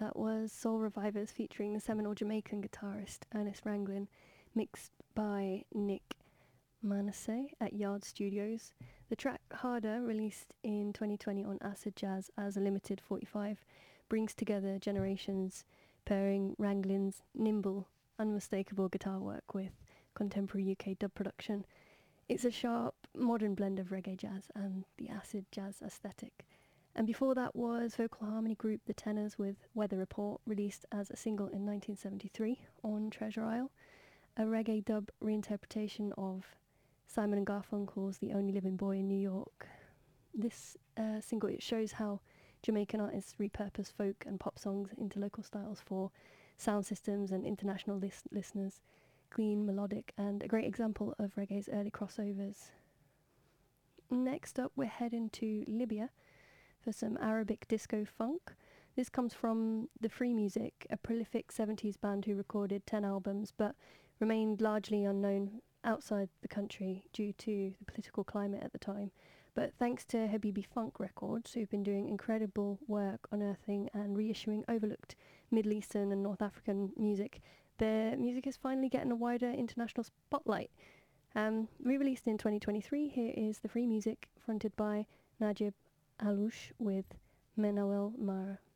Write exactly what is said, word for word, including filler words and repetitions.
That was Soul Revivers featuring the seminal Jamaican guitarist Ernest Ranglin, mixed by Nick Manasseh at Yard Studios. The track Harder, released in twenty twenty on Acid Jazz as a limited forty-five, brings together generations, pairing Ranglin's nimble, unmistakable guitar work with contemporary U K dub production. It's a sharp, modern blend of reggae jazz and the acid jazz aesthetic. And before that was vocal harmony group The Tenors with Weather Report, released as a single in nineteen seventy-three on Treasure Isle, a reggae dub reinterpretation of Simon and Garfunkel's The Only Living Boy in New York. This uh, single, it shows how Jamaican artists repurpose folk and pop songs into local styles for sound systems and international lis- listeners. Clean, melodic, and a great example of reggae's early crossovers. Next up, we're heading to Libya for some Arabic disco funk. This comes from The Free Music, a prolific seventies band who recorded ten albums but remained largely unknown outside the country due to the political climate at the time. But thanks to Habibi Funk Records, who've been doing incredible work unearthing and reissuing overlooked Middle Eastern and North African music, their music is finally getting a wider international spotlight. Um, re-released in twenty twenty-three, here is The Free Music, fronted by Najib Alouche with Menawel Mara.